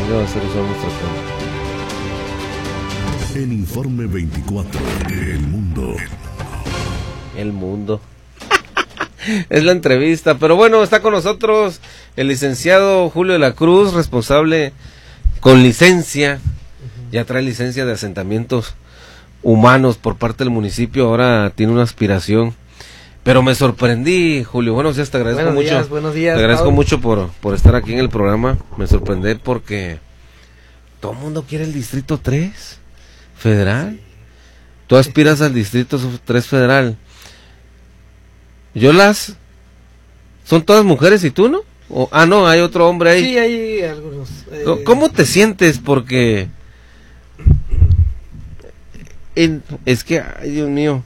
venga a hacer uso de nuestro tema. En Informe 24, El Mundo. El mundo. Es la entrevista, pero bueno, está con nosotros el licenciado Julio de la Cruz, responsable con licencia, ya trae licencia de asentamientos humanos por parte del municipio, ahora tiene una aspiración, pero me sorprendí, Julio, buenos días, te agradezco mucho. Buenos días, te agradezco Pablo. mucho por estar aquí en el programa, me sorprendí porque todo el mundo quiere el distrito 3 federal, sí. Tú aspiras al distrito 3 federal. ¿Son todas mujeres y tú, no? No, hay otro hombre ahí. Sí, hay algunos. ¿Cómo te sientes? Porque es que, ay, Dios mío,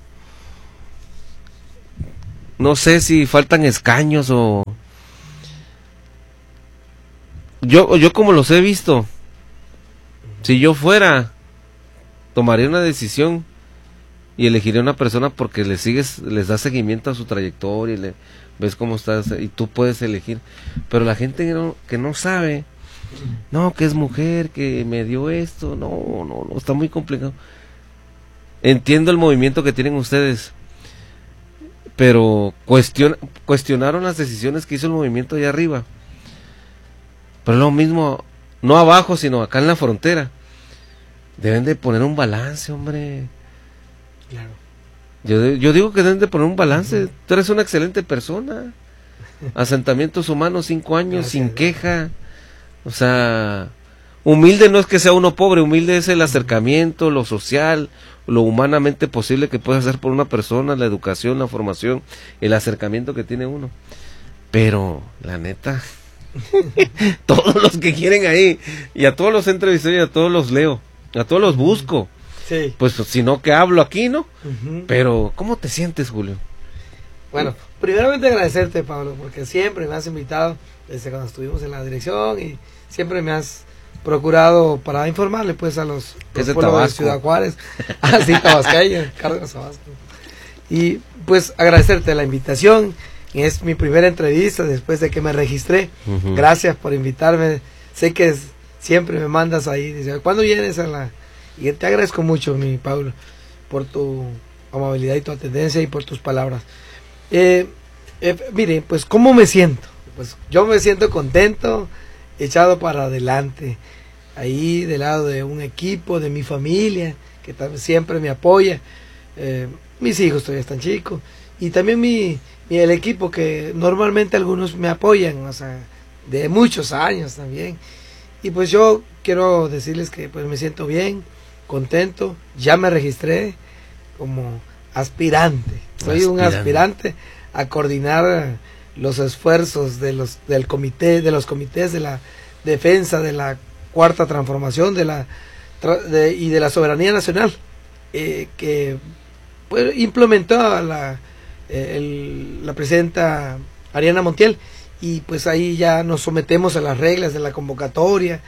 no sé si faltan escaños o... Yo como los he visto, si yo fuera, tomaría una decisión y elegiría una persona porque les da seguimiento a su trayectoria y ves cómo estás y tú puedes elegir, pero la gente que no sabe, no, que es mujer, que me dio esto, no, está muy complicado. Entiendo el movimiento que tienen ustedes, pero cuestionaron las decisiones que hizo el movimiento allá arriba, pero lo mismo, no abajo, sino acá en la frontera, deben de poner un balance, hombre. Claro. Yo digo que deben de poner un balance. Tú eres una excelente persona. Asentamientos humanos, 5 años, gracias, sin queja. O sea, humilde no es que sea uno pobre, humilde es el acercamiento, lo social, lo humanamente posible que puede hacer por una persona, la educación, la formación, el acercamiento que tiene uno. Pero, la neta, todos los que quieren ahí, y a todos los entrevisté y a todos los leo, a todos los busco. Sí. Pues si no, que hablo aquí, ¿no? Pero, ¿cómo te sientes, Julio? Bueno, primeramente agradecerte, Pablo, porque siempre me has invitado desde cuando estuvimos en la dirección y siempre me has procurado para informarle pues a los pueblos de Ciudad Juárez. Sí, tabasqueño, Cárdenas Tabasco. Y pues agradecerte la invitación. Es mi primera entrevista después de que me registré. Gracias por invitarme. Sé que siempre me mandas ahí. Dice, ¿cuándo vienes a la...? Y te agradezco mucho, mi Pablo, por tu amabilidad y tu atendencia y por tus palabras. Miren, pues, ¿cómo me siento? Pues yo me siento contento, echado para adelante, ahí del lado de un equipo, de mi familia, que siempre me apoya. Mis hijos todavía están chicos, y también el equipo que normalmente algunos me apoyan, o sea, de muchos años también. Y pues yo quiero decirles que pues me siento bien, contento, ya me registré como aspirante. Soy un aspirante a coordinar los esfuerzos de los comités de la defensa de la cuarta transformación y de la soberanía nacional que pues, implementó la presidenta Ariana Montiel, y pues ahí ya nos sometemos a las reglas de la convocatoria.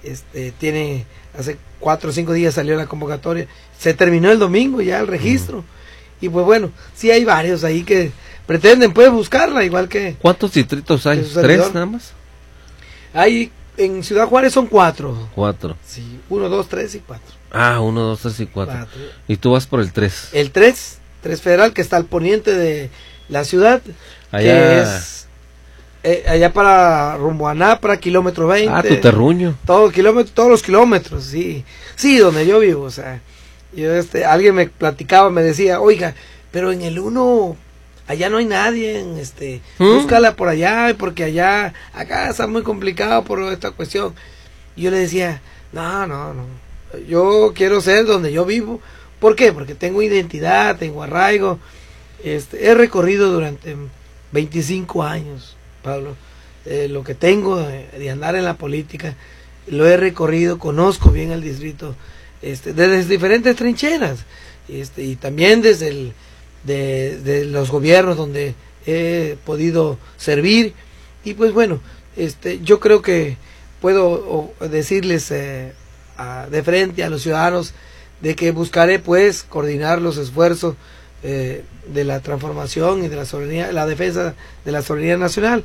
Hace 4 o 5 días salió la convocatoria, se terminó el domingo ya el registro, y pues bueno, sí hay varios ahí que pretenden pues buscarla, igual que... ¿Cuántos distritos hay? 3 nada más. Hay en Ciudad Juárez son 4. 4. Sí, 1, 2, 3 y 4. 1, 2, 3 y 4. Y tú vas por el 3. El 3 federal, que está al poniente de la ciudad, allá... que es allá para rumbo a Napra, kilómetro 20. Tu terruño. Todos los kilómetros, sí, donde yo vivo, o sea, yo alguien me platicaba, me decía, oiga, pero en el 1 allá no hay nadie, búscala por allá, porque acá está muy complicado por esta cuestión. Y yo le decía, no, yo quiero ser donde yo vivo. ¿Por qué? Porque tengo identidad, tengo arraigo, he recorrido durante 25 años, Pablo, lo que tengo de andar en la política, lo he recorrido, conozco bien el distrito, desde diferentes trincheras, y también desde de los gobiernos donde he podido servir, y pues bueno, yo creo que puedo decirles de frente a los ciudadanos de que buscaré pues coordinar los esfuerzos de la transformación y de la soberanía, la defensa de la soberanía nacional.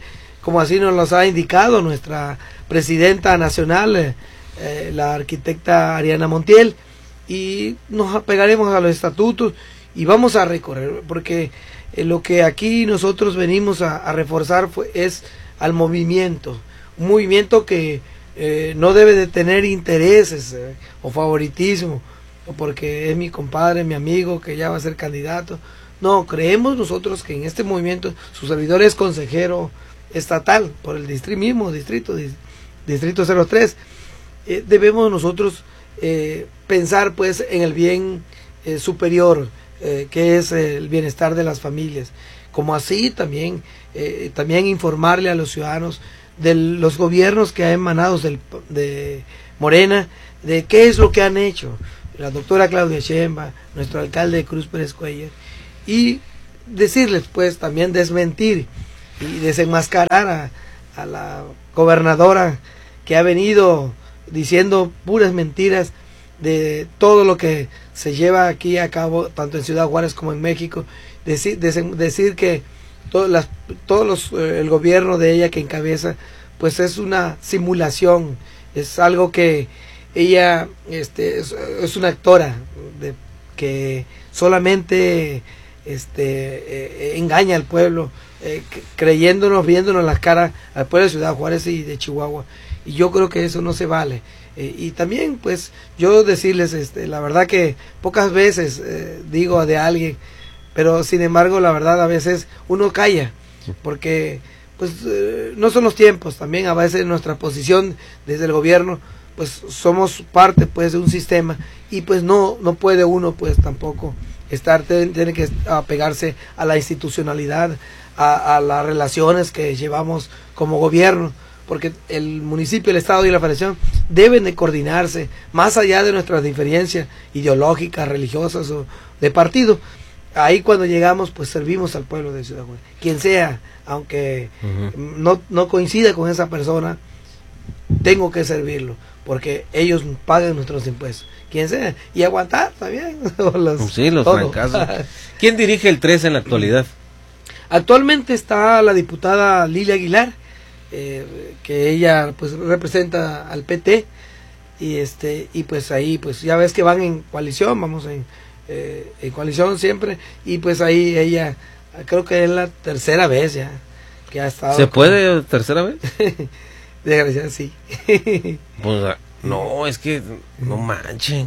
como así nos los ha indicado nuestra presidenta nacional, la arquitecta Ariana Montiel, y nos apegaremos a los estatutos y vamos a recorrer, porque lo que aquí nosotros venimos a reforzar es al movimiento, un movimiento que no debe de tener intereses o favoritismo, o porque es mi compadre, mi amigo, que ya va a ser candidato. No, creemos nosotros que en este movimiento su servidor es consejero estatal por el distrito 03. Debemos nosotros pensar pues en el bien superior, que es el bienestar de las familias, como así también informarle a los ciudadanos de los gobiernos que han emanado de Morena, de qué es lo que han hecho la doctora Claudia Sheinbaum, nuestro alcalde Cruz Pérez Cuellar, y decirles pues también desmentir y desenmascarar a la gobernadora que ha venido diciendo puras mentiras de todo lo que se lleva aquí a cabo tanto en Ciudad Juárez como en México, decir que el gobierno de ella que encabeza pues es una simulación, es algo que ella es una actora que solamente engaña al pueblo, viéndonos las caras al pueblo de Ciudad Juárez y de Chihuahua, y yo creo que eso no se vale. Y también pues yo decirles la verdad que pocas veces digo de alguien, pero sin embargo la verdad a veces uno calla, porque pues no son los tiempos, también a veces nuestra posición desde el gobierno pues somos parte pues de un sistema, y pues no puede uno pues tampoco tiene que apegarse a la institucionalidad, a las relaciones que llevamos como gobierno, porque el municipio, el estado y la federación deben de coordinarse más allá de nuestras diferencias ideológicas, religiosas o de partido. Ahí cuando llegamos pues servimos al pueblo de Ciudad Juárez, quien sea, aunque no coincida con esa persona, tengo que servirlo, porque ellos pagan nuestros impuestos, quien sea, y aguantar también los fracasos. ¿Quién dirige el 3 en la actualidad? Actualmente está la diputada Lilia Aguilar, que ella pues representa al PT, y pues ahí pues ya ves que van en coalición, vamos en coalición siempre, y pues ahí ella creo que es la tercera vez ya que ha estado. ¿Se puede tercera vez? Desgraciadamente sí. Pues, no, es que no manchen,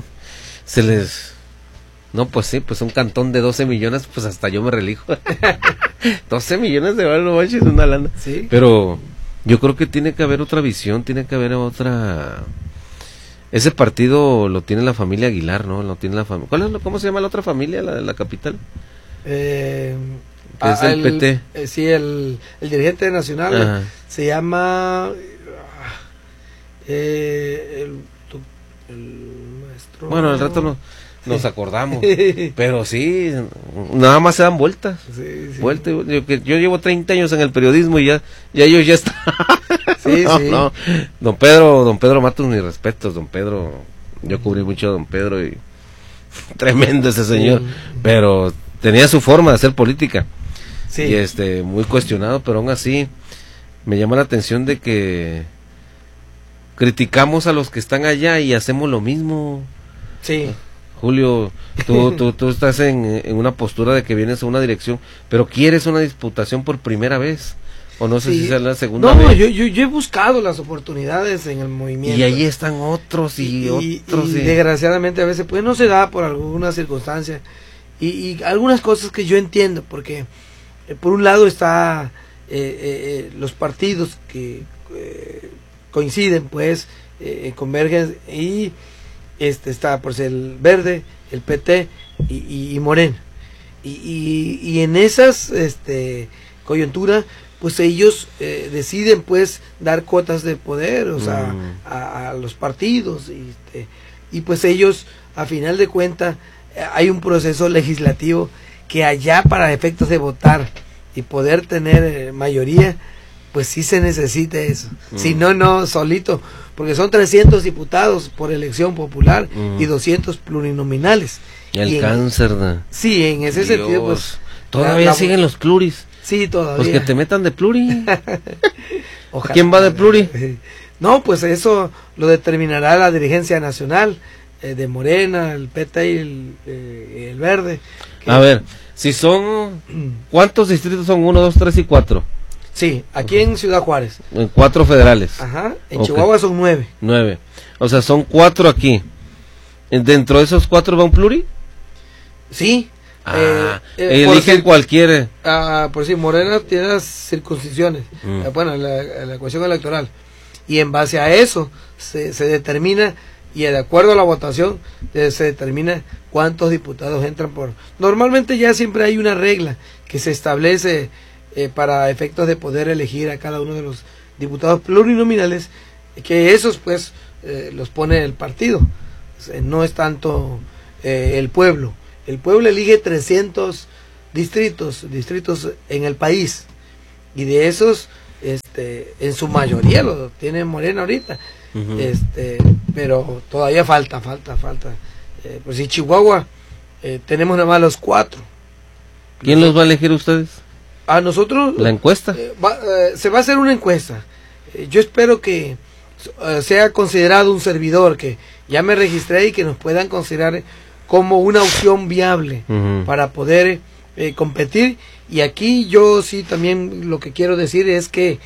no, pues sí, pues un cantón de 12 millones, pues hasta yo me relijo. 12 millones de dólares, no manches, es una lana. ¿Sí? Pero yo creo que tiene que haber otra visión, tiene que haber otra. Ese partido lo tiene la familia Aguilar, ¿no? Lo tiene la familia. ¿Cómo se llama la otra familia, la de la capital? Que es el PT. Sí, el dirigente nacional se llama el maestro. Bueno, al rato nos acordamos, pero sí, nada más se dan vueltas. Sí. Vuelta, yo llevo 30 años en el periodismo y ya ellos ya están. Sí. No. Don Pedro Matos, mis respetos, don Pedro. Yo cubrí mucho a don Pedro y tremendo ese señor, pero tenía su forma de hacer política. Sí. Y muy cuestionado, pero aún así me llama la atención de que criticamos a los que están allá y hacemos lo mismo. Sí. Julio, tú estás en una postura de que vienes a una dirección, pero quieres una diputación por primera vez, o no sé si sea la segunda vez. No, yo he buscado las oportunidades en el movimiento. Y ahí están otros y otros. Y desgraciadamente a veces pues no se da por alguna circunstancia, y algunas cosas que yo entiendo, porque por un lado está los partidos que coinciden pues, convergen, y está por ser el Verde, el PT y Morena, y en esas coyunturas pues ellos deciden pues dar cuotas de poder, o sea, a los partidos, y pues ellos a final de cuentas hay un proceso legislativo que allá, para efectos de votar y poder tener mayoría, pues sí se necesita eso. Si no solito, porque son 300 diputados por elección popular y 200 plurinominales. Y el cáncer, sí, en ese sentido, pues todavía siguen los pluris. Sí, todavía. Pues que te metan de pluri. Ojalá. ¿Quién va de pluri? No, pues eso lo determinará la dirigencia nacional de Morena, el PT y el Verde. A ver, si son... ¿Cuántos distritos son? 1, 2, 3 y 4. Sí, aquí en Ciudad Juárez. En 4 federales. Ajá, en Ok. Chihuahua son 9. 9. O sea, son 4 aquí. ¿Dentro de esos 4 va un pluri? Sí. Eligen cualquiera. Por si Morena tiene las circunscripciones, bueno, la ecuación electoral, y en base a eso se determina, y de acuerdo a la votación se determina cuántos diputados entran por... Normalmente ya siempre hay una regla que se establece para efectos de poder elegir a cada uno de los diputados plurinominales, que esos pues los pone el partido, o sea, no es tanto el pueblo. El pueblo elige 300 distritos en el país, y de esos en su mayoría lo tiene Morena ahorita. Pero todavía falta. Pues en Chihuahua tenemos nada más los 4. ¿Quién los va a elegir ustedes? A nosotros ¿La encuesta? se va a hacer una encuesta. Yo espero que sea considerado un servidor, que ya me registré y que nos puedan considerar como una opción viable para poder competir. Y aquí yo sí también lo que quiero decir es que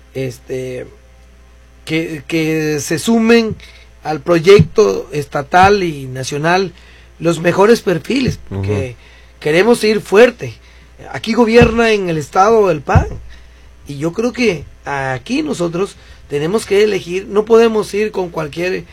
que se sumen al proyecto estatal y nacional los mejores perfiles, porque queremos ir fuerte. Aquí gobierna en el estado el PAN, y yo creo que aquí nosotros tenemos que elegir, no podemos ir con cualquier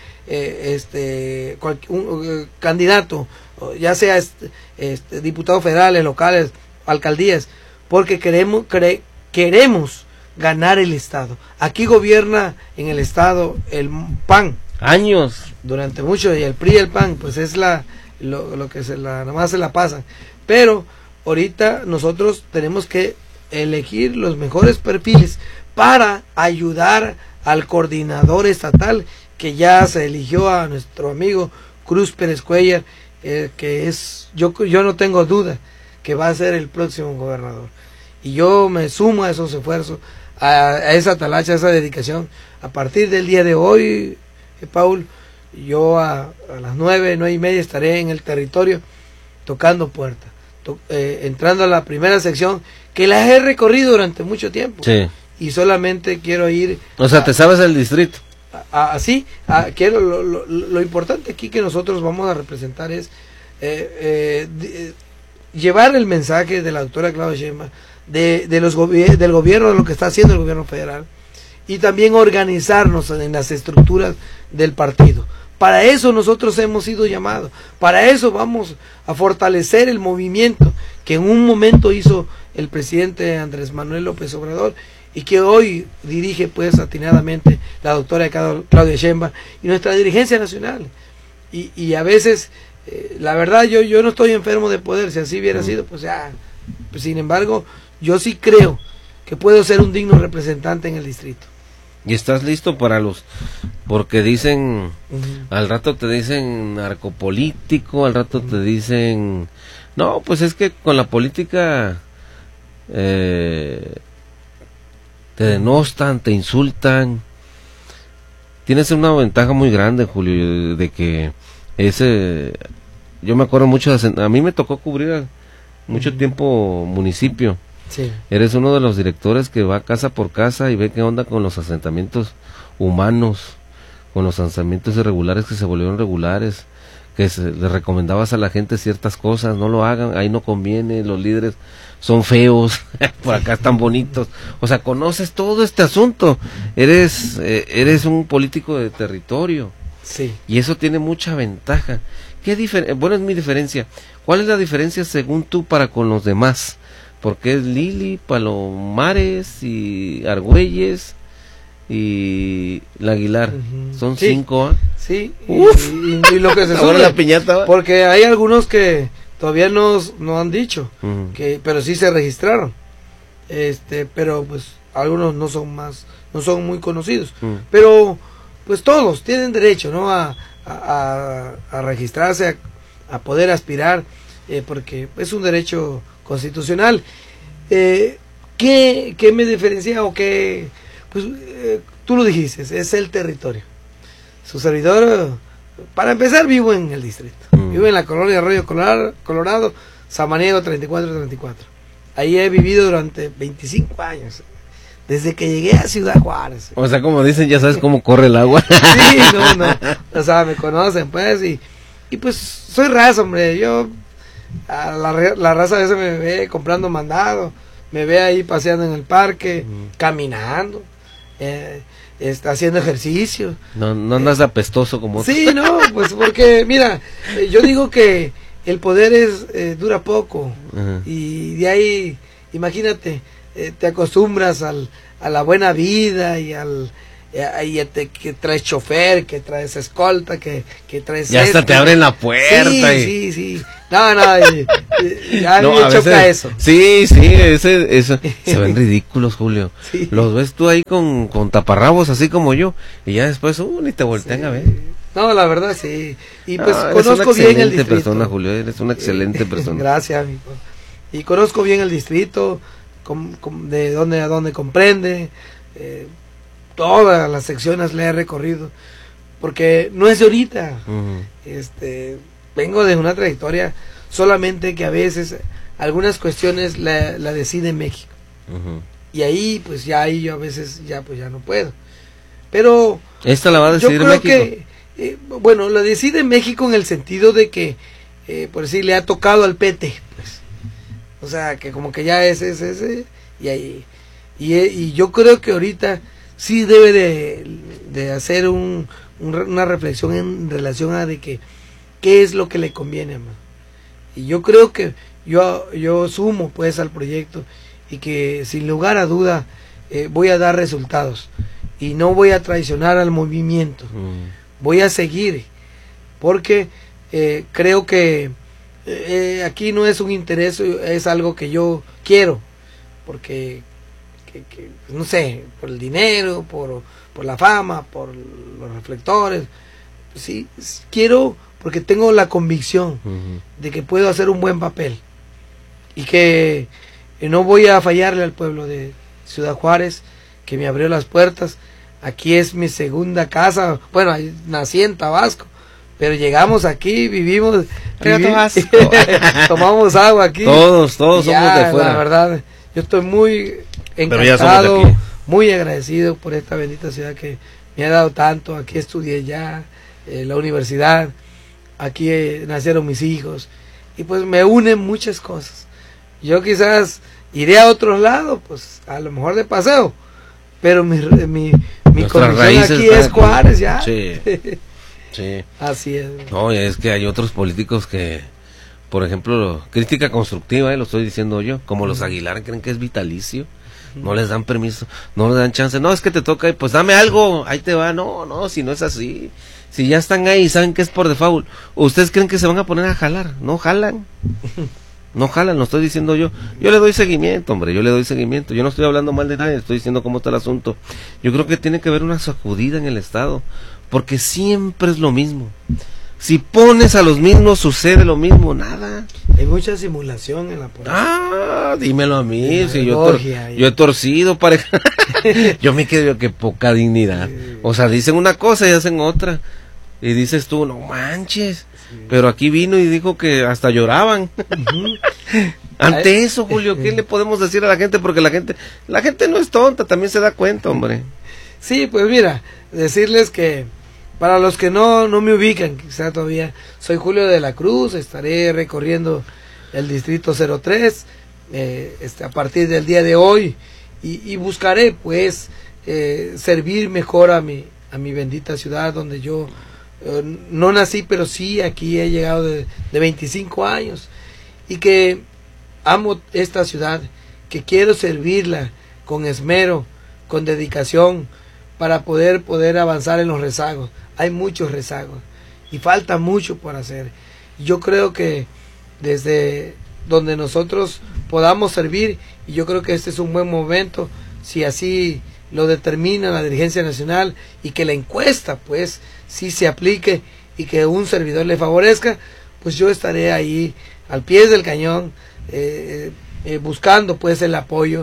candidato, ya sea diputados federales, locales, alcaldías, porque queremos ganar el estado. Aquí gobierna en el estado el PAN Años. durante mucho, y el PRI y el PAN pues es lo que nada más se la pasan, pero ahorita nosotros tenemos que elegir los mejores perfiles para ayudar al coordinador estatal, que ya se eligió a nuestro amigo Cruz Pérez Cuellar, que es, yo no tengo duda que va a ser el próximo gobernador, y yo me sumo a esos esfuerzos, a esa talacha, a esa dedicación. A partir del día de hoy, Paul, yo a las 9:30 estaré en el territorio tocando puertas, entrando a la primera sección, que las he recorrido durante mucho tiempo. Sí. Y solamente quiero ir... O sea, te sabes el distrito. Quiero lo importante aquí que nosotros vamos a representar es llevar el mensaje de la doctora Claudia Sheinbaum, del gobierno, de lo que está haciendo el gobierno federal, y también organizarnos en las estructuras del partido. Para eso nosotros hemos sido llamados, para eso vamos a fortalecer el movimiento que en un momento hizo el presidente Andrés Manuel López Obrador, y que hoy dirige pues atinadamente la doctora Claudia Sheinbaum y nuestra dirigencia nacional. Y a veces, la verdad, yo no estoy enfermo de poder, si así hubiera sido, pues ya, pues, sin embargo, yo sí creo que puedo ser un digno representante en el distrito. ¿Y estás listo para porque dicen, al rato te dicen narcopolítico, al rato te dicen, no, pues es que con la política te denostan, te insultan? Tienes una ventaja muy grande, Julio, de que yo me acuerdo mucho, a mí me tocó cubrir mucho tiempo municipio. Sí. Eres uno de los directores que va casa por casa y ve qué onda con los asentamientos humanos, con los asentamientos irregulares que se volvieron regulares, que le recomendabas a la gente ciertas cosas, no lo hagan, ahí no conviene, los líderes son feos, por acá están bonitos. O sea, conoces todo este asunto, eres un político de territorio. Sí. Y eso tiene mucha ventaja. Bueno, es mi diferencia. ¿Cuál es la diferencia según tú para con los demás? Porque es Lili, Palomares y Argüelles y la Aguilar. Son 5, Sí, y lo que se ahora sube, la piñata, ¿va? porque hay algunos que todavía no han dicho, pero sí se registraron. Pero pues algunos no son muy conocidos. Pero pues todos tienen derecho, ¿no? a registrarse, a poder aspirar, porque es un derecho constitucional. ¿Qué me diferencia o qué? Pues tú lo dijiste, es el territorio. Su servidor, para empezar, vivo en el distrito. Vivo en la colonia Arroyo Colorado, Samaniego 3434. Ahí he vivido durante 25 años. Desde que llegué a Ciudad Juárez. O sea, como dicen, ya sabes cómo corre el agua. Sí, no. O sea, me conocen, pues, y pues soy raza, hombre. Yo, la raza a veces me ve comprando mandado, me ve ahí paseando en el parque, caminando, haciendo ejercicio. No andas apestoso como Sí, no, pues porque, mira, yo digo que el poder dura poco. Ajá. Y de ahí, imagínate, te acostumbras a la buena vida y que traes chofer, que traes escolta, que traes ya hasta te abren la puerta. Sí. No, ya no, me choca veces, eso. Sí, eso. Se ven ridículos, Julio. Sí. Los ves tú ahí con taparrabos, así como yo, y ya después, ni te voltean a ver. No, la verdad, sí. Y pues eres conozco una bien el excelente distrito. persona, Julio, eres una excelente persona. Gracias, amigo. Y conozco bien el distrito, de dónde a dónde comprende, todas las secciones le he recorrido, porque no es de ahorita. Vengo de una trayectoria, solamente que a veces algunas cuestiones la decide México. Y ahí, pues ya yo a veces ya no puedo. Pero esta la va a decidir yo creo México. Que, bueno, la decide México en el sentido de que, por decir, le ha tocado al PT, pues. O sea, que como que ya es ese, y yo creo que ahorita sí debe de hacer una reflexión en relación a de que qué es lo que le conviene, hermano. Y yo creo que yo sumo pues al proyecto y que sin lugar a duda voy a dar resultados y no voy a traicionar al movimiento. Voy a seguir porque creo que aquí no es un interés, es algo que yo quiero, porque no sé, por el dinero, por la fama, por los reflectores. Sí, quiero porque tengo la convicción de que puedo hacer un buen papel y que no voy a fallarle al pueblo de Ciudad Juárez, que me abrió las puertas. Aquí es mi segunda casa. Bueno, nací en Tabasco, pero llegamos aquí, vivimos tomamos agua aquí. Todos somos de fuera. La verdad, yo estoy muy encantado, muy agradecido por esta bendita ciudad que me ha dado tanto. Aquí estudié ya, la universidad, aquí nacieron mis hijos, y pues me unen muchas cosas. Yo quizás iré a otros lados, pues a lo mejor de paseo, pero mi condición aquí es Juárez ya. Sí. Así es. No, es que hay otros políticos que, por ejemplo, crítica constructiva, lo estoy diciendo yo, como los Aguilar, creen que es vitalicio, no les dan permiso, no les dan chance, no, es que te toca, pues dame algo, ahí te va, no, si no es así, si ya están ahí y saben que es por default, ¿ustedes creen que se van a poner a jalar? No jalan, lo estoy diciendo yo le doy seguimiento, hombre, yo no estoy hablando mal de nadie, estoy diciendo cómo está el asunto. Yo creo que tiene que haber una sacudida en el Estado, porque siempre es lo mismo. Si pones a los mismos, sucede lo mismo, nada. Hay mucha simulación en la política. Dímelo a mí, si yo he torcido, pareja. Yo me quedo que poca dignidad. O sea, dicen una cosa y hacen otra. Y dices tú, no manches. Pero aquí vino y dijo que hasta lloraban. Ante eso, Julio, ¿qué le podemos decir a la gente? Porque la gente no es tonta, también se da cuenta, hombre. Sí, pues mira, decirles que para los que no me ubican, quizá todavía, soy Julio de la Cruz, estaré recorriendo el distrito 03 a partir del día de hoy y buscaré pues servir mejor a mi bendita ciudad donde yo no nací, pero sí aquí he llegado de 25 años y que amo esta ciudad, que quiero servirla con esmero, con dedicación, para poder avanzar en los rezagos. Hay muchos rezagos y falta mucho por hacer. Yo creo que desde donde nosotros podamos servir, y yo creo que este es un buen momento, si así lo determina la dirigencia nacional, y que la encuesta pues sí se aplique y que un servidor le favorezca, pues yo estaré ahí al pie del cañón buscando pues el apoyo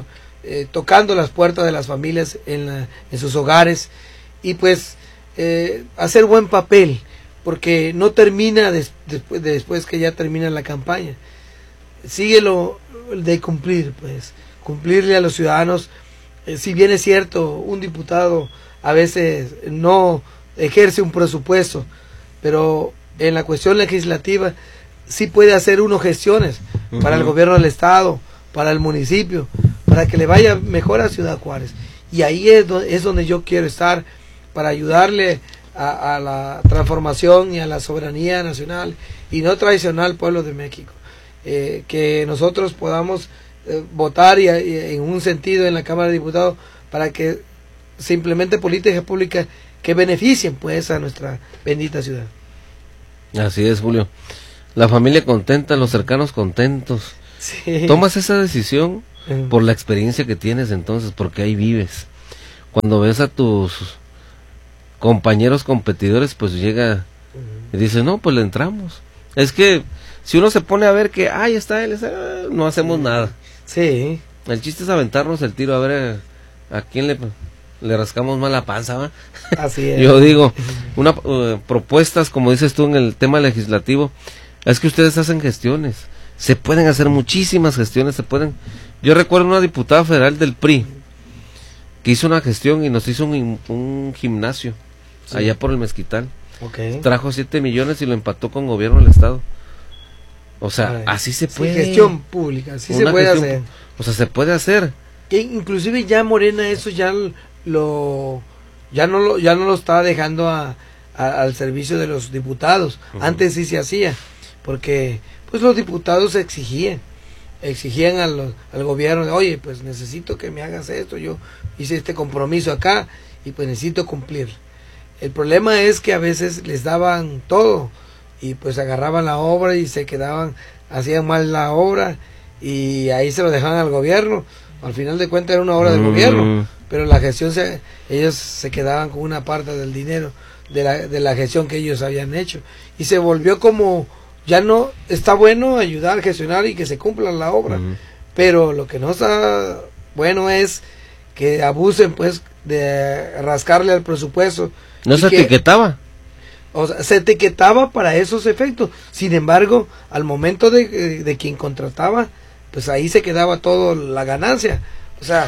tocando las puertas de las familias en sus hogares, y pues hacer buen papel, porque no termina después que ya termina la campaña. Sigue lo de cumplir, pues cumplirle a los ciudadanos. Si bien es cierto, un diputado a veces no ejerce un presupuesto, pero en la cuestión legislativa sí puede hacer uno gestiones para el gobierno del estado, para el municipio, para que le vaya mejor a Ciudad Juárez. Y ahí es donde yo quiero estar, para ayudarle a la transformación y a la soberanía nacional y no traicionar al pueblo de México. Que nosotros podamos votar y en un sentido en la Cámara de Diputados para que se implemente políticas públicas que beneficien pues a nuestra bendita ciudad. Así es, Julio. La familia contenta, los cercanos contentos. Sí. Tomas esa decisión por la experiencia que tienes entonces, porque ahí vives. Cuando ves a tus compañeros competidores, pues llega y dices, no, pues le entramos. Es que si uno se pone a ver que, ahí está él, no hacemos nada. Sí. El chiste es aventarnos el tiro, a ver a quién le rascamos más la panza, ¿va? Así es. Yo digo, propuestas, como dices tú en el tema legislativo, es que ustedes hacen gestiones, se pueden hacer muchísimas gestiones, Yo recuerdo una diputada federal del PRI que hizo una gestión y nos hizo un gimnasio allá por el Mezquital. Okay. Trajo 7 millones y lo empató con gobierno del estado. O sea, así se puede. Sí, gestión pública, así se puede hacer. O sea, se puede hacer. Que inclusive ya Morena eso ya no lo está dejando al servicio de los diputados. Antes sí se hacía, porque pues los diputados exigían al gobierno, oye, pues necesito que me hagas esto, yo hice este compromiso acá y pues necesito cumplir. El problema es que a veces les daban todo y pues agarraban la obra y se quedaban, hacían mal la obra y ahí se lo dejaban al gobierno. Al final de cuentas era una obra del gobierno, pero la gestión ellos se quedaban con una parte del dinero de la gestión que ellos habían hecho y se volvió como, ya no está bueno ayudar a gestionar y que se cumpla la obra, pero lo que no está bueno es que abusen pues de rascarle al presupuesto. ¿No se etiquetaba? O sea, se etiquetaba para esos efectos. Sin embargo, al momento de quien contrataba, pues ahí se quedaba toda la ganancia. O sea,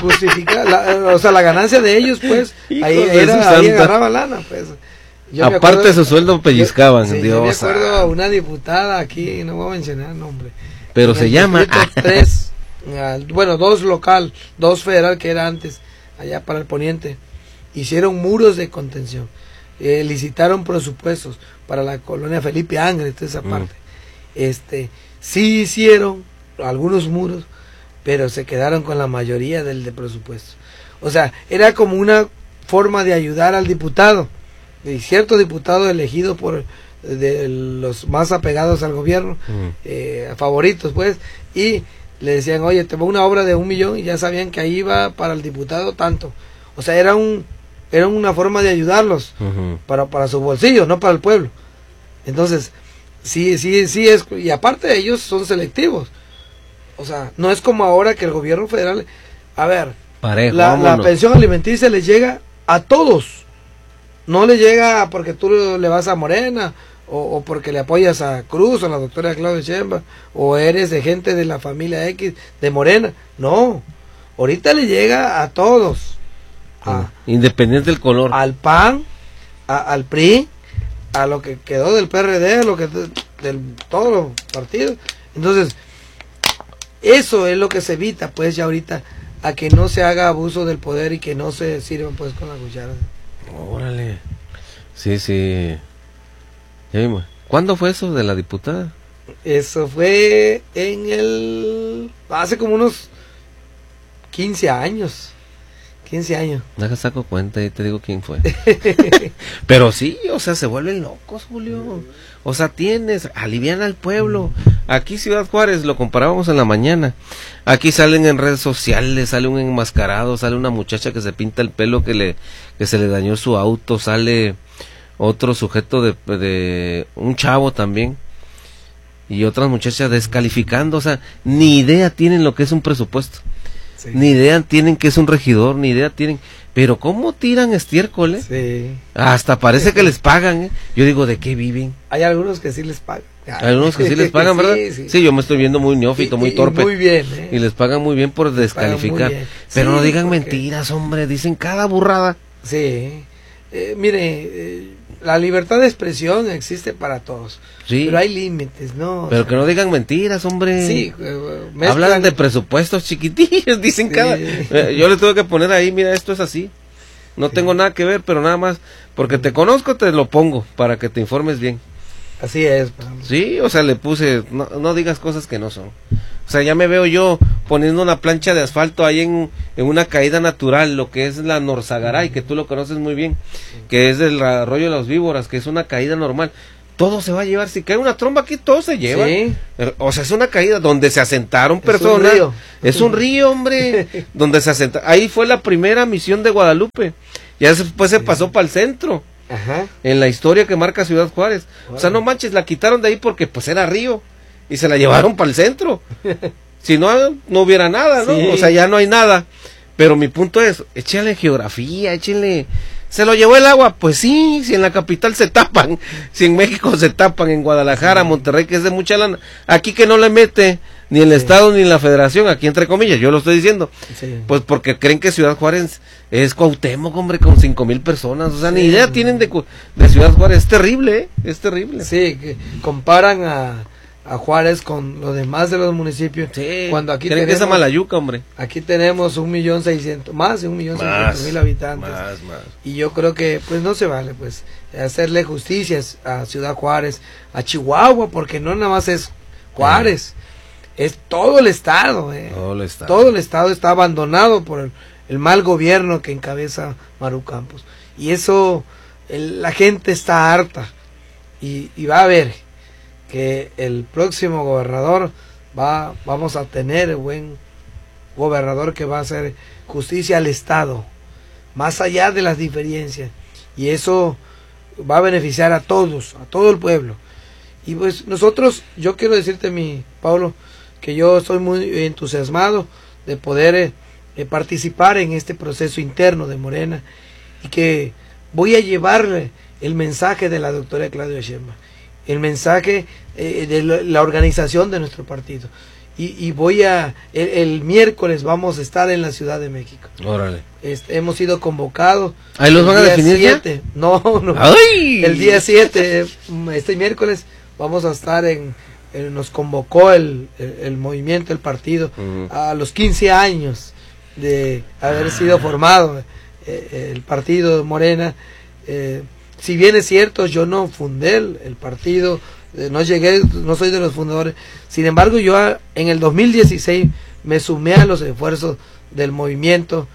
la ganancia de ellos, pues, ahí agarraba lana, pues. Aparte de su sueldo pellizcaban, Dios. Yo me acuerdo a una diputada aquí, no voy a mencionar el nombre. Pero se llama... 3, bueno, 2 local, 2 federal que era antes, allá para el poniente. Hicieron muros de contención. Licitaron presupuestos para la colonia Felipe Ángeles, toda esa parte. Sí hicieron algunos muros, pero se quedaron con la mayoría del presupuesto. O sea, era como una forma de ayudar al diputado, y cierto diputado elegido de los más apegados al gobierno, favoritos pues, y le decían, oye, te pongo una obra de 1 millón, y ya sabían que ahí iba para el diputado tanto. O sea, era una forma de ayudarlos para su bolsillo, no para el pueblo. Entonces, sí es, y aparte ellos son selectivos. O sea, no es como ahora que el gobierno federal, a ver, parejo, la pensión alimenticia les llega a todos. No le llega porque tú le vas a Morena, o porque le apoyas a Cruz, o a la doctora Claudia Sheinbaum, o eres de gente de la familia X de Morena. No, ahorita le llega a todos. Independiente del color. Al PAN, al PRI, a lo que quedó del PRD, a lo que del todos los partidos. Entonces, eso es lo que se evita, pues, ya ahorita, a que no se haga abuso del poder y que no se sirvan, pues, con la cuchara. Órale. Sí. Ya vimos. ¿Cuándo fue eso de la diputada? Eso fue hace como unos 15 años. 15 años. Deja saco cuenta y te digo quién fue. Pero sí, o sea, se vuelven locos, Julio. O sea, alivian al pueblo. Aquí Ciudad Juárez, lo comparábamos en la mañana. Aquí salen en redes sociales, sale un enmascarado, sale una muchacha que se pinta el pelo que se le dañó su auto, sale otro sujeto de un chavo también. Y otras muchachas descalificando, o sea, ni idea tienen lo que es un presupuesto. Sí. Ni idea tienen que es un regidor, ni idea tienen. Pero ¿cómo tiran estiércol, Sí. Hasta parece que les pagan, Yo digo, ¿de qué viven? Hay algunos que sí les pagan. Hay algunos que sí les pagan, ¿verdad? Sí, yo me estoy viendo muy neófito, muy torpe. Muy bien, Y les pagan muy bien por descalificar. bien. Pero Sí, no digan porque... mentiras, hombre, dicen cada burrada. Sí. Mire, la libertad de expresión existe para todos. Sí. Pero hay límites, ¿no? Pero que no digan mentiras, hombre. Sí. Hablan de presupuestos chiquitillos, dicen cada... yo le tuve que poner ahí, mira, esto es así. No tengo nada que ver, pero nada más, porque te conozco, te lo pongo, para que te informes bien. Así es. Sí, o sea, le puse, no digas cosas que no son. O sea, ya me veo yo poniendo una plancha de asfalto ahí en una caída natural, lo que es la Norzagaray, que tú lo conoces muy bien, que es del arroyo de las víboras, que es una caída normal. Todo se va a llevar, si cae una tromba aquí, todo se lleva. Sí. O sea, es una caída donde se asentaron personas. Es un río, hombre, donde se asentaron. Ahí fue la primera misión de Guadalupe. Ya después se pasó para el centro. Ajá. En la historia que marca Ciudad Juárez. Wow. O sea, no manches, la quitaron de ahí porque pues era río y se la llevaron para el centro. Si no, no hubiera nada, ¿no? Sí. O sea, ya no hay nada. Pero mi punto es, échenle geografía, échenle... ¿Se lo llevó el agua? Pues sí, si en la capital se tapan, si en México se tapan, en Guadalajara, Monterrey, que es de mucha lana. Aquí que no le mete ni el Estado ni la Federación, aquí entre comillas, yo lo estoy diciendo. Sí. Pues porque creen que Ciudad Juárez es Cuauhtémoc, hombre, con 5,000 personas. O sea, ni idea tienen de Ciudad Juárez. Es terrible, es terrible. Sí, que comparan a Juárez con los demás de los municipios. Sí, cuando aquí creen que es Amalayuca, hombre. Aquí tenemos 1,600,000, más de 1,600,000 habitantes. Más. Y yo creo que pues no se vale pues hacerle justicia a Ciudad Juárez, a Chihuahua, porque no nada más es Juárez, es todo el estado. Todo el estado está abandonado por el mal gobierno que encabeza Maru Campos. Y eso, la gente está harta. Y va a ver que el próximo gobernador vamos a tener buen gobernador que va a hacer justicia al estado, más allá de las diferencias, y eso va a beneficiar a todos, a todo el pueblo. Y pues nosotros, yo quiero decirte, mi Pablo, que yo estoy muy entusiasmado de poder participar en este proceso interno de Morena, y que voy a llevarle el mensaje de la doctora Claudia Sheinbaum, el mensaje de la organización de nuestro partido. Y voy el miércoles vamos a estar en la Ciudad de México. Órale. Hemos sido convocados. ¿Ahí los van a definir 7, ya? No. ¡Ay! El día 7, este miércoles, vamos a estar nos convocó el movimiento, el partido, a los 15 años de haber sido formado el partido de Morena. Si bien es cierto, yo no fundé el partido, no soy de los fundadores. Sin embargo, yo en el 2016 me sumé a los esfuerzos del movimiento.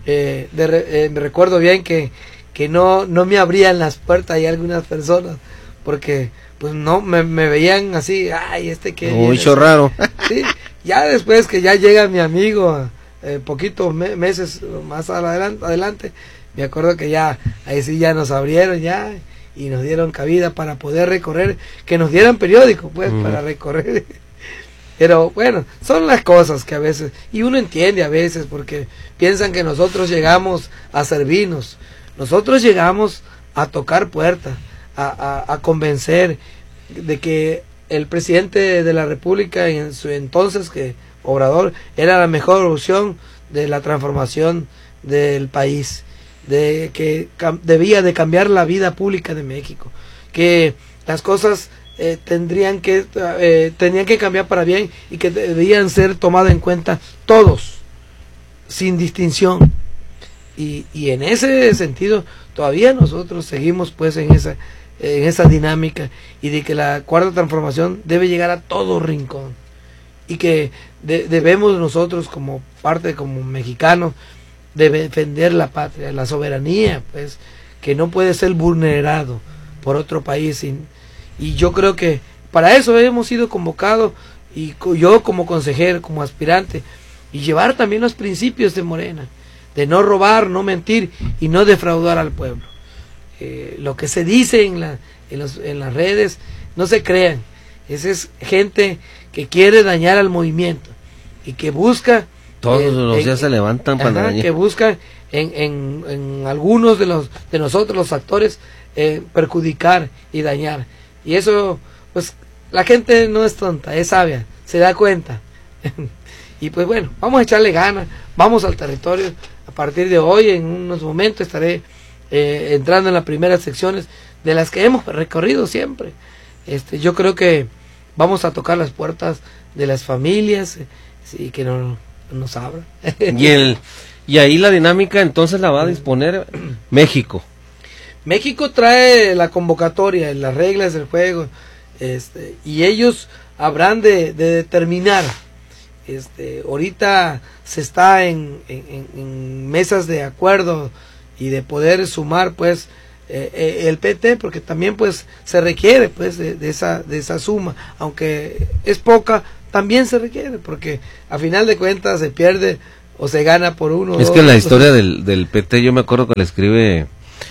Me recuerdo bien que no me abrían las puertas y algunas personas, porque pues no me veían así, ay, que mucho raro. Sí, ya después que ya llega mi amigo, poquitos meses más adelante, me acuerdo que ya, ahí sí ya nos abrieron ya, y nos dieron cabida para poder recorrer, que nos dieran periódico, pues, para recorrer. Pero bueno, son las cosas que a veces, y uno entiende a veces, porque piensan que nosotros llegamos a servirnos, nosotros llegamos a tocar puertas, a convencer de que el presidente de la República en su entonces, que Obrador, era la mejor opción de la transformación del país, de que debía de cambiar la vida pública de México, que las cosas tenían que cambiar para bien, y que debían ser tomadas en cuenta todos, sin distinción. Y en ese sentido todavía nosotros seguimos pues en esa dinámica, y de que la cuarta transformación debe llegar a todo rincón, y que debemos nosotros como mexicanos de defender la patria, la soberanía, pues, que no puede ser vulnerado por otro país. Y yo creo que para eso hemos sido convocados, y yo como consejero, como aspirante, y llevar también los principios de Morena, de no robar, no mentir y no defraudar al pueblo. Lo que se dice en las redes, no se crean, esa es gente que quiere dañar al movimiento y que busca Todos los días se levantan para dañar. Que buscan en algunos de nosotros, los actores, perjudicar y dañar. Y eso, pues, la gente no es tonta, es sabia, se da cuenta. Y pues bueno, vamos a echarle ganas, vamos al territorio. A partir de hoy, en unos momentos, estaré entrando en las primeras secciones de las que hemos recorrido siempre. Yo creo que vamos a tocar las puertas de las familias y que nos abran. Y ahí la dinámica entonces la va a disponer México. México trae la convocatoria, las reglas del juego, y ellos habrán de determinar. Ahorita se está en mesas de acuerdo y de poder sumar, pues, el PT, porque también, pues, se requiere, pues, de esa suma, aunque es poca, también se requiere, porque a final de cuentas se pierde o se gana por uno. Es que en la historia del PT, yo me acuerdo que le escribe,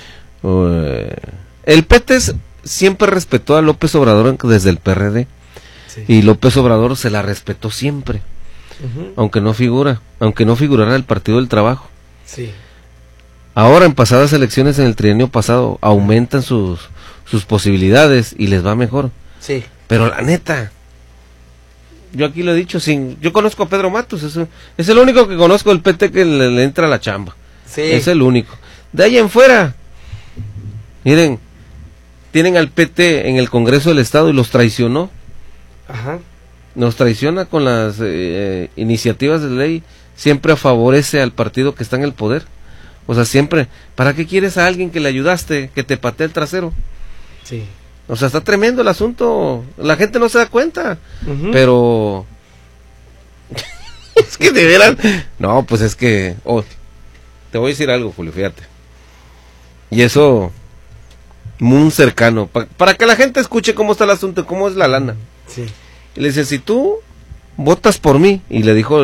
el PT siempre respetó a López Obrador desde el PRD, sí. Y López Obrador se la respetó siempre. Aunque no figurara el Partido del Trabajo. Sí. Ahora, en pasadas elecciones, en el trienio pasado, aumentan sus posibilidades y les va mejor. Sí. Pero la neta, yo aquí lo he dicho, yo conozco a Pedro Matos, es el único que conozco del PT que le entra a la chamba. Sí. Es el único. De ahí en fuera, miren, tienen al PT en el Congreso del Estado y los traicionó. Ajá. Nos traiciona con las iniciativas de ley, siempre favorece al partido que está en el poder. O sea, siempre, ¿para qué quieres a alguien que le ayudaste, que te patee el trasero? Sí. O sea, está tremendo el asunto, la gente no se da cuenta, pero... es que de veras... No, pues es que... te voy a decir algo, Julio, fíjate. Y eso, muy cercano, para que la gente escuche cómo está el asunto, cómo es la lana. Sí. Y le dice, si tú votas por mí, y le dijo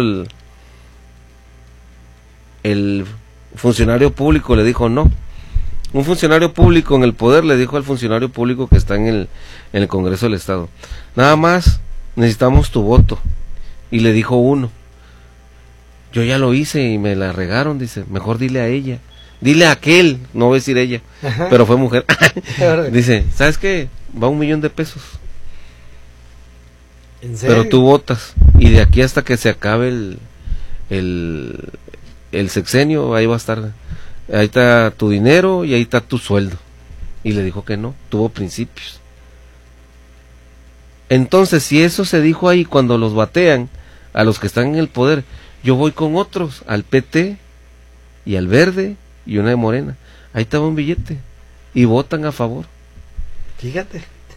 el funcionario público, le dijo no. Un funcionario público en el poder le dijo al funcionario público que está en el Congreso del Estado, nada más necesitamos tu voto. Y le dijo uno, yo ya lo hice y me la regaron, dice, mejor dile a ella. Dile a aquel, no voy a decir ella, ajá, pero fue mujer. Dice, ¿sabes qué? Va $1,000,000. ¿En serio? Pero tú votas, y de aquí hasta que se acabe el sexenio, ahí va a estar, ahí está tu dinero y ahí está tu sueldo. Y le dijo que no, tuvo principios. Entonces, si eso se dijo ahí cuando los batean a los que están en el poder, yo voy con otros, al PT y al Verde y una de Morena. Ahí estaba un billete y votan a favor. Fíjate.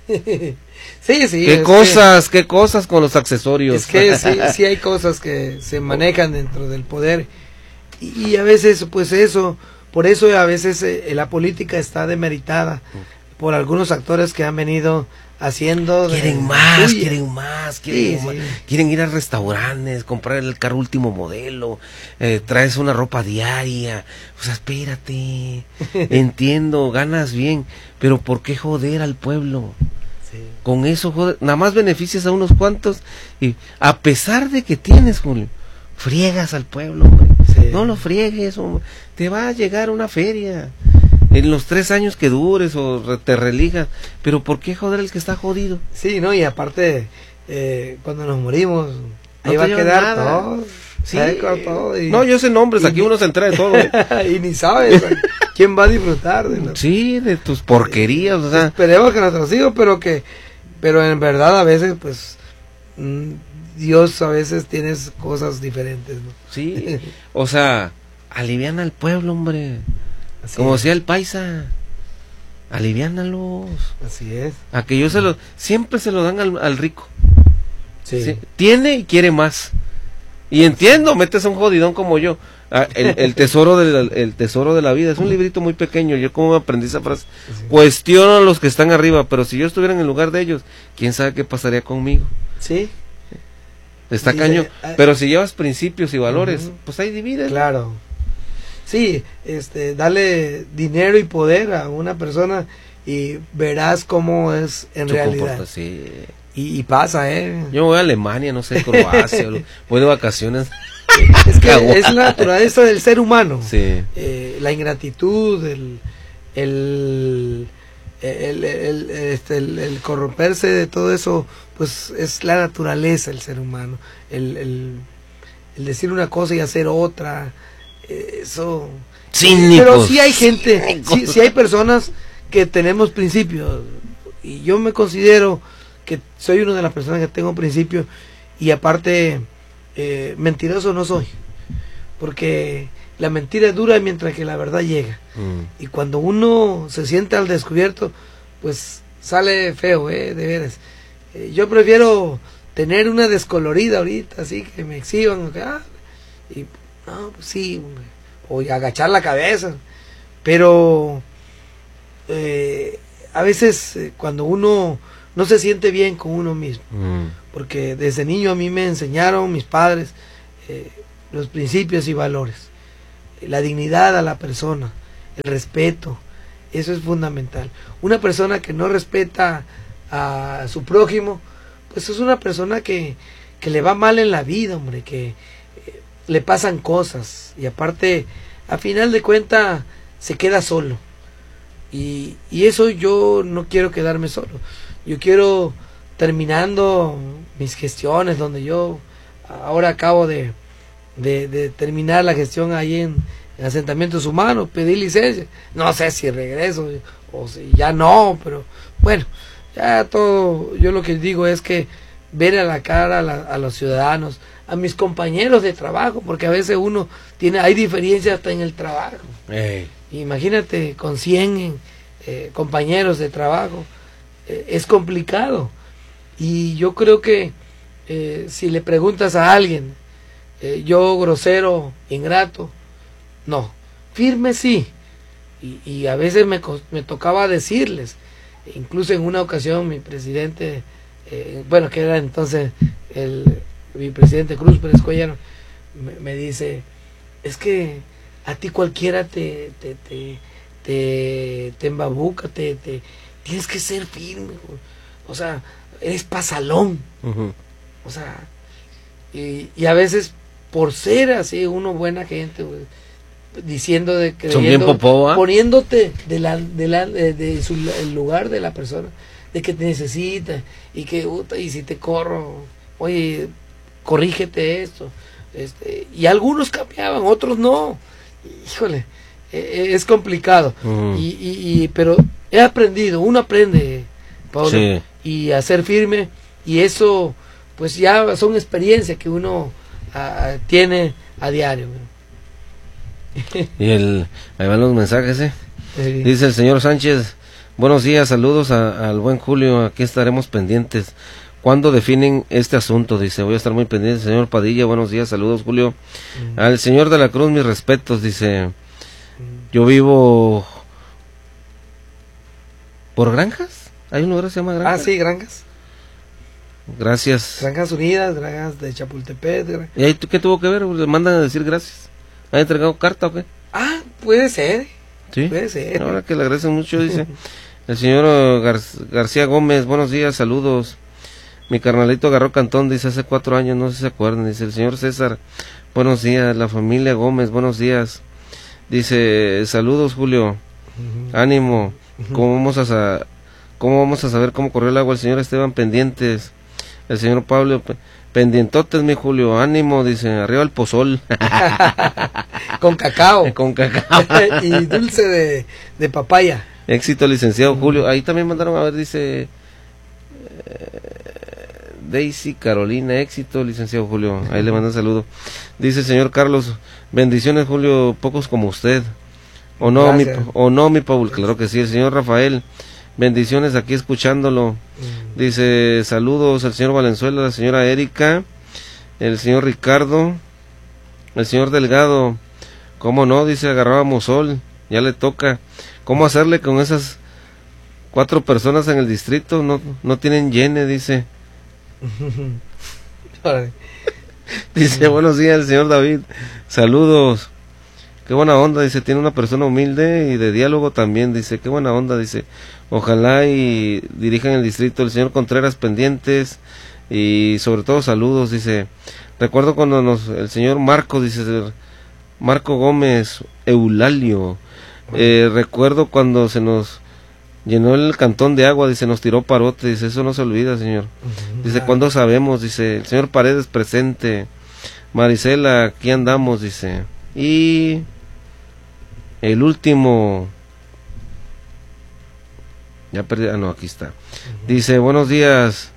Sí, sí. Qué cosas con los accesorios. Es que sí hay cosas que se manejan dentro del poder y a veces, pues por eso a veces la política está demeritada por algunos actores que han venido haciendo. Quieren más, quieren ir a restaurantes, comprar el carro último modelo, traes una ropa diaria. O sea, espérate, entiendo, ganas bien, pero ¿por qué joder al pueblo? Sí. Con eso joder, nada más beneficias a unos cuantos y a pesar de que tienes, Julio, friegas al pueblo, hombre. Sí. No lo friegues, hombre. Te va a llegar una feria en los 3 años que dures o te religas, pero ¿por qué joder el que está jodido? Sí, no, y aparte cuando nos morimos ahí no va a quedar nada. Todo. Sí. Todo y, no, yo sé nombres, aquí uno se entera de todo. Y ni sabes quién va a disfrutar de tus porquerías, o sea. Esperemos que nuestros hijos, pero en verdad a veces pues Dios a veces tiene cosas diferentes, ¿no? Sí, o sea, aliviana al pueblo, hombre. Así como decía el paisa, aliviánalos. Así es. A que yo siempre se lo dan al rico. Sí. ¿Sí? Tiene y quiere más. Y entiendo, metes a un jodidón como yo. El tesoro de la vida es un librito muy pequeño. Yo como aprendí esa frase, sí. Cuestiono a los que están arriba, pero si yo estuviera en el lugar de ellos, quién sabe qué pasaría conmigo. Sí. Está cañón. Pero si llevas principios y valores, pues ahí divide. Claro. Sí, darle dinero y poder a una persona y verás cómo es en realidad. Sí. Y pasa, Yo voy a Alemania, no sé, Croacia, voy de vacaciones. Es que es la naturaleza del ser humano. Sí. La ingratitud, el corromperse de todo eso, pues es la naturaleza del ser humano. El decir una cosa y hacer otra, eso. Cínicos. Pero sí hay gente, sí hay personas que tenemos principios, y yo me considero que soy una de las personas que tengo principios, y aparte mentiroso no soy, porque la mentira es dura mientras que la verdad llega, y cuando uno se siente al descubierto, pues sale feo, de veras. Yo prefiero tener una descolorida ahorita, así que me exhiban, y no, pues sí, o agachar la cabeza, pero a veces cuando uno no se siente bien con uno mismo, porque desde niño a mí me enseñaron mis padres los principios y valores, la dignidad a la persona, el respeto, eso es fundamental. Una persona que no respeta a su prójimo, pues es una persona que le va mal en la vida, hombre, que le pasan cosas, y aparte, a final de cuentas, se queda solo, y eso yo no quiero quedarme solo. Yo quiero, terminando mis gestiones, donde yo ahora acabo de terminar la gestión ahí en asentamientos humanos, pedí licencia, no sé si regreso o si ya no, pero bueno, ya todo, yo lo que digo es que ver a la cara a los ciudadanos, a mis compañeros de trabajo, porque a veces uno hay diferencias hasta en el trabajo. Imagínate con 100 compañeros de trabajo, es complicado, y yo creo que si le preguntas a alguien, yo grosero, ingrato, no, firme sí, y a veces me tocaba decirles, incluso en una ocasión mi presidente, bueno, que era entonces mi presidente Cruz Pérez Cuellero, me dice, es que a ti cualquiera te embabuca, tienes que ser firme, o sea, eres pasalón, o sea, y a veces por ser así uno buena gente, diciendo poniéndote el lugar de la persona, de que te necesita, y que y si te corro, oye, corrígete esto, y algunos cambiaban, otros no, híjole, es complicado, pero he aprendido, uno aprende, Pablo, sí, y a ser firme, y eso pues ya son experiencias que uno tiene a diario. Y ahí van los mensajes, Dice el señor Sánchez, buenos días, saludos al buen Julio, aquí estaremos pendientes. ¿Cuándo definen este asunto? Dice, voy a estar muy pendiente. Señor Padilla, buenos días, saludos Julio. Al señor de la Cruz, mis respetos, dice, yo vivo por Granjas, hay un lugar que se llama Granjas. Sí, Granjas. Gracias. Granjas Unidas, Granjas de Chapultepec. ¿Y ahí qué tuvo que ver? Le mandan a decir gracias. ¿Ha entregado carta o qué? Puede ser. Sí. Puede ser. Ahora que le agradecen mucho, dice. El señor García Gómez, buenos días, saludos. Mi carnalito agarró cantón, dice, hace 4 años, no sé si se acuerdan. Dice el señor César, buenos días. La familia Gómez, buenos días. Dice, saludos Julio, ánimo. ¿Cómo vamos a saber cómo corrió el agua? El señor Esteban, pendientes. El señor Pablo, pendientotes, mi Julio, ánimo, dice, arriba el pozol. Con cacao. Con cacao. Y dulce de papaya. Éxito, licenciado Julio. Ahí también mandaron a ver, dice Daisy Carolina, éxito, licenciado Julio. Ahí le mandan saludo. Dice el señor Carlos, bendiciones Julio, pocos como usted. O no, mi Paul, claro que sí. El señor Rafael, bendiciones aquí escuchándolo. Dice, saludos al señor Valenzuela, la señora Erika, el señor Ricardo, el señor Delgado. ¿Cómo no? Dice, agarrábamos sol, ya le toca. ¿Cómo hacerle con esas 4 personas en el distrito? No tienen llene, dice. Dice, buenos días, el señor David. Saludos. Qué buena onda, dice, tiene una persona humilde y de diálogo también, dice, qué buena onda, dice, ojalá y dirijan el distrito. El señor Contreras, pendientes. y sobre todo saludos, dice. Recuerdo cuando el señor Marco, dice Marco Gómez Eulalio, recuerdo cuando se nos llenó el cantón de agua, dice, nos tiró parote, dice, eso no se olvida, señor. Dice, ¿cuándo sabemos? Dice, el señor Paredes presente, Marisela, aquí andamos, dice. Y el último, ya perdí, no, aquí está. Dice, buenos días,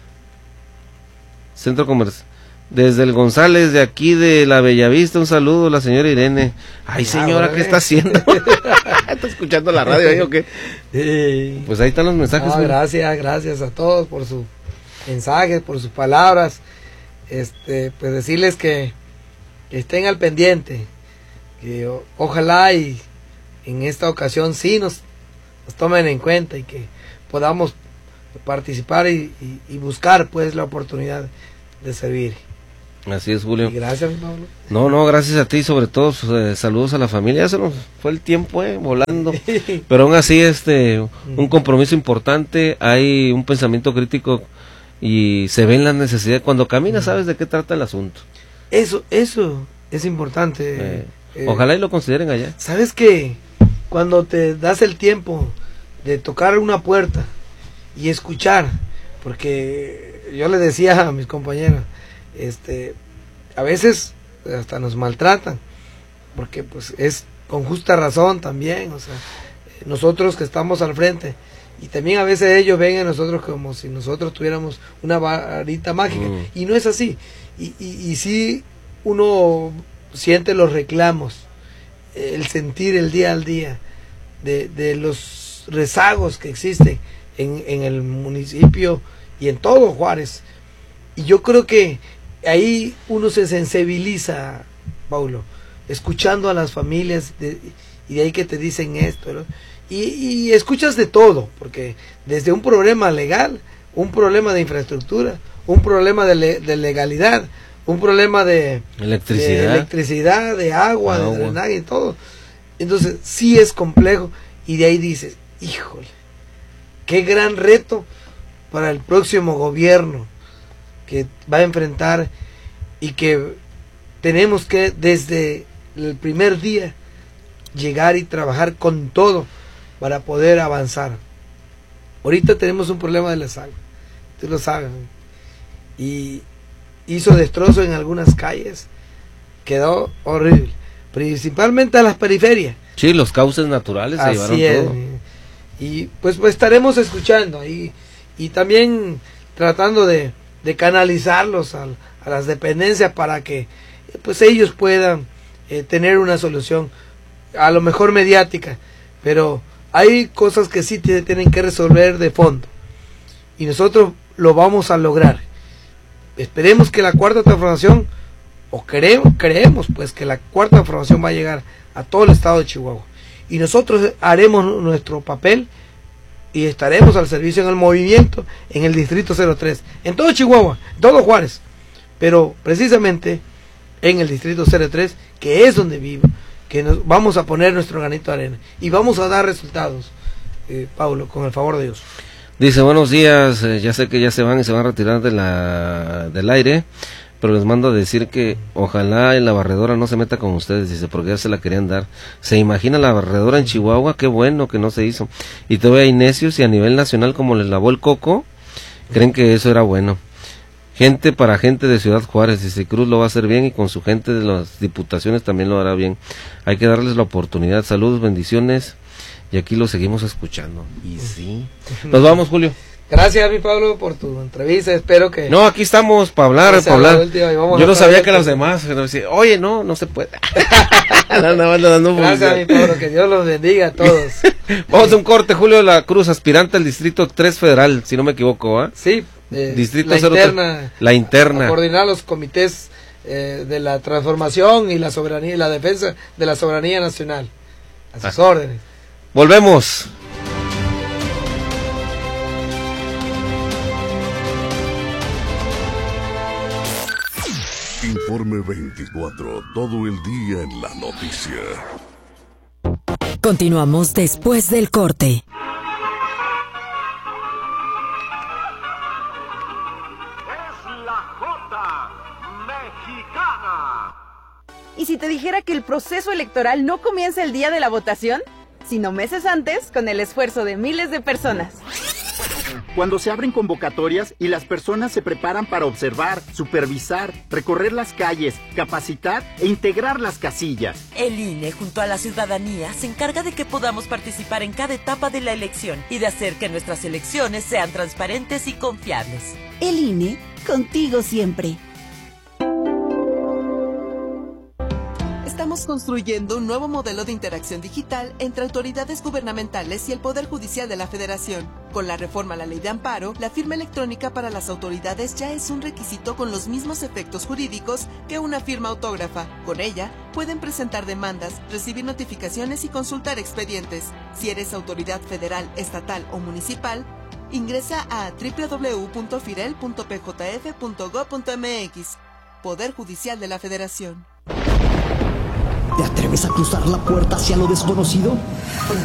Centro Comercial. Desde el González, de aquí de la Bellavista, un saludo, la señora Irene. Ay, señora, ¿qué está haciendo? ¿Está escuchando la radio ahí o qué? Sí. Pues ahí están los mensajes. Gracias a todos por sus mensajes, por sus palabras. Pues decirles que estén al pendiente, que ojalá y en esta ocasión sí nos tomen en cuenta y que podamos participar y buscar pues la oportunidad de servir. Así es, Julio. Y gracias, Pablo. No, gracias a ti, sobre todo, saludos a la familia. Ya se nos fue el tiempo, volando. Pero aún así, un compromiso importante, hay un pensamiento crítico y se ven las necesidades. Cuando caminas, sabes de qué trata el asunto. Eso es importante. Ojalá y lo consideren allá. Sabes que cuando te das el tiempo de tocar una puerta y escuchar, porque yo le decía a mis compañeros, a veces hasta nos maltratan, porque pues es con justa razón también, o sea, nosotros que estamos al frente, y también a veces ellos ven a nosotros como si nosotros tuviéramos una varita mágica, y no es así, y sí uno siente los reclamos, el sentir el día al día de los rezagos que existen en el municipio y en todo Juárez, y yo creo que ahí uno se sensibiliza, Paulo, escuchando a las familias y de ahí que te dicen esto, ¿no? Y escuchas de todo, porque desde un problema legal, un problema de infraestructura, un problema de legalidad, un problema de electricidad, de agua, de drenaje y todo. Entonces sí es complejo y de ahí dices, híjole, qué gran reto para el próximo gobierno que va a enfrentar y que tenemos que desde el primer día llegar y trabajar con todo para poder avanzar. Ahorita tenemos un problema de la sal, tú lo sabes, y hizo destrozo en algunas calles, quedó horrible, principalmente a las periferias. Sí, los cauces naturales se llevaron todo. Y pues estaremos escuchando y también tratando de canalizarlos a las dependencias para que pues ellos puedan tener una solución, a lo mejor mediática, pero hay cosas que sí tienen que resolver de fondo y nosotros lo vamos a lograr. Esperemos que la cuarta transformación, o creemos pues que la cuarta transformación va a llegar a todo el estado de Chihuahua y nosotros haremos nuestro papel y estaremos al servicio en el movimiento en el distrito 03, en todo Chihuahua, en todo Juárez, pero precisamente en el distrito 03, que es donde vivo, que nos vamos a poner nuestro granito de arena y vamos a dar resultados, Paulo, con el favor de Dios. Dice, buenos días, ya sé que ya se van a retirar del aire, pero les mando a decir que ojalá en la barredora no se meta con ustedes, dice, porque ya se la querían dar. ¿Se imagina la barredora en Chihuahua? Qué bueno que no se hizo. Y todavía hay necios y a nivel nacional, como les lavó el coco, creen que eso era bueno. Gente para gente de Ciudad Juárez, dice, Cruz lo va a hacer bien y con su gente de las diputaciones también lo hará bien. Hay que darles la oportunidad. Saludos, bendiciones, y aquí lo seguimos escuchando. Y sí. Nos vamos, Julio. Gracias, mi Pablo, por tu entrevista. Espero que... No, aquí estamos para hablar, Yo no sabía que los demás... Oye, no se puede. Gracias, mi Pablo, que Dios los bendiga a todos. Vamos a un corte. Julio de la Cruz, aspirante al Distrito 3 Federal, si no me equivoco, ¿eh? Sí. Distrito la interna. A coordinar los comités de la transformación y la soberanía y la defensa de la soberanía nacional. A sus órdenes. Volvemos. Informe 24, todo el día en la noticia. Continuamos después del corte. ¿Y si te dijera que el proceso electoral no comienza el día de la votación, sino meses antes, con el esfuerzo de miles de personas? Cuando se abren convocatorias y las personas se preparan para observar, supervisar, recorrer las calles, capacitar e integrar las casillas. El INE, junto a la ciudadanía, se encarga de que podamos participar en cada etapa de la elección y de hacer que nuestras elecciones sean transparentes y confiables. El INE, contigo siempre. Estamos construyendo un nuevo modelo de interacción digital entre autoridades gubernamentales y el Poder Judicial de la Federación. Con la reforma a la Ley de Amparo, la firma electrónica para las autoridades ya es un requisito con los mismos efectos jurídicos que una firma autógrafa. Con ella, pueden presentar demandas, recibir notificaciones y consultar expedientes. Si eres autoridad federal, estatal o municipal, ingresa a www.firel.pjf.gov.mx. Poder Judicial de la Federación. ¿Te atreves a cruzar la puerta hacia lo desconocido?